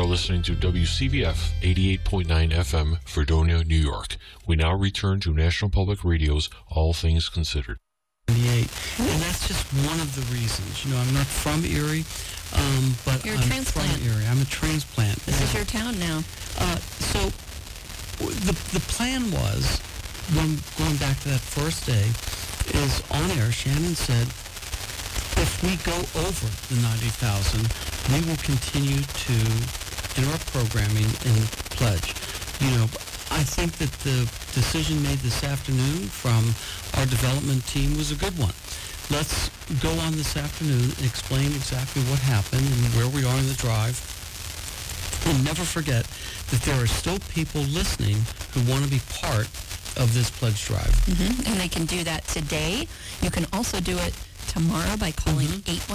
listening to WCVF 88.9 FM, Fredonia, New York. We now return to National Public Radio's All Things Considered. And that's just one of the reasons. You know, I'm not from Erie, but You're a I'm transplant. from Erie. I'm a transplant. This is your town now. So the plan was, when going back to that first day, is on air, Shannon said, if we go over the 90,000, we will continue to interrupt programming and pledge. You know, I think that the decision made this afternoon from our development team was a good one. Let's go on this afternoon and explain exactly what happened and where we are in the drive. And never forget that there are still people listening who want to be part of this pledge drive. Mm-hmm. And they can do that today. You can also do it tomorrow by calling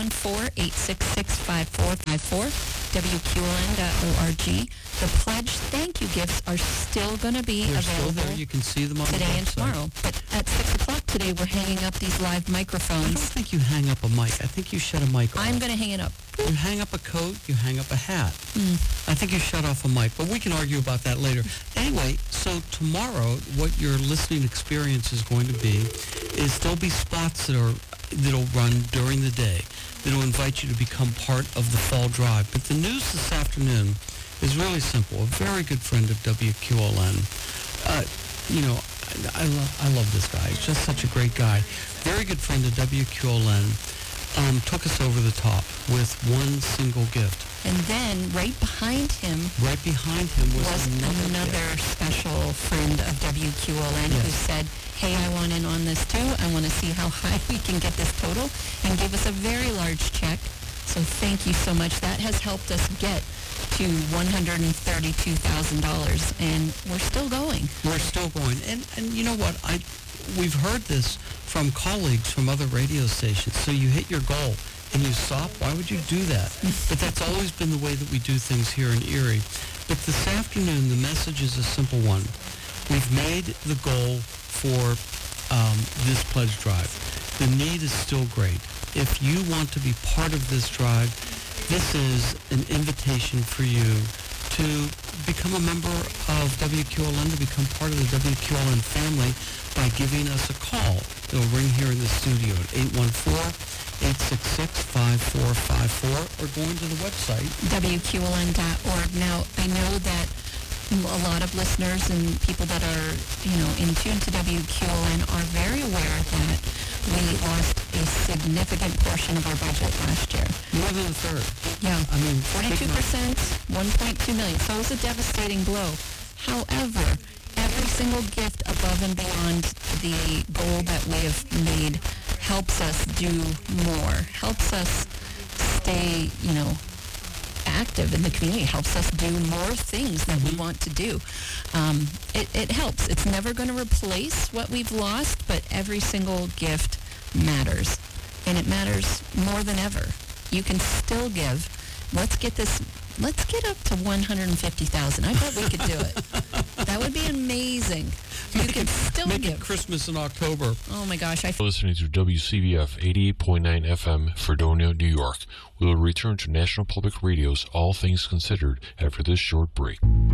814-866-5454, WQLN.org. The pledge thank you gifts are still going to be They're available still there. You can see them on the today and website. tomorrow. But at 6 o'clock today, we're hanging up these live I don't microphones. think you hang up a mic. I think you shut a mic off. I'm going to hang it up. You hang up a coat, you hang up a hat. I think you shut off a mic, but we can argue about that later. Anyway, so tomorrow, what your listening experience is going to be is there'll be spots that'll run during the day that'll invite you to become part of the fall drive. But the news this afternoon is really simple. A very good friend of WQLN. You know, I love this guy. He's just such a great guy. Very good friend of WQLN. Took us over the top with one single gift. And then right behind him was another special friend of WQLN who said, hey, I want in on this too. I want to see how high we can get this total, and gave us a very large check. So thank you so much. That has helped us get to $132,000, and we're still going. We're still going. And you know what? We've heard this from colleagues from other radio stations. So you hit your goal and you stop. Why would you do that? But that's always been the way that we do things here in Erie. But this afternoon, the message is a simple one. We've made the goal for this pledge drive. The need is still great. If you want to be part of this drive, this is an invitation for you to become a member of WQLN, to become part of the WQLN family by giving us a call. It'll ring here in the studio at 814-866-5454 or going to the website. WQLN.org. Now, I know that a lot of listeners and people that are, in tune to WQLN are very aware that we lost a significant portion of our budget last year. More than a third. Yeah. I mean, 42%, $1.2 million. So it was a devastating blow. However, every single gift above and beyond the goal that we have made helps us do more, helps us stay, active in the community, helps us do more things that we want to do. It helps. It's never going to replace what we've lost, but every single gift matters, and it matters more than ever. You can still give. Let's get up to 150,000. I bet we could do it. That would be amazing. You can still make give. it Christmas in October. Oh my gosh, Listening to WCVF 88.9 FM, Fredonia, New York. We will return to National Public Radio's All Things Considered after this short break.